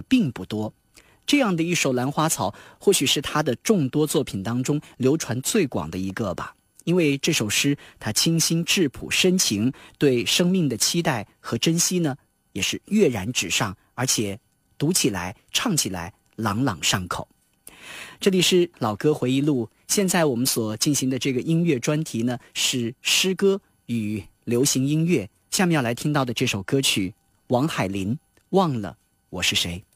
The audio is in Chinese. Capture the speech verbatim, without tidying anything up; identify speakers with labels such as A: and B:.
A: 并不多。这样的一首《兰花草》或许是他的众多作品当中流传最广的一个吧，因为这首诗它清新质朴深情，对生命的期待和珍惜呢也是跃然纸上，而且读起来唱起来朗朗上口。这里是老歌回忆录，现在我们所进行的这个音乐专题呢是诗歌与流行音乐。下面要来听到的这首歌曲，王海林《忘了我是谁》。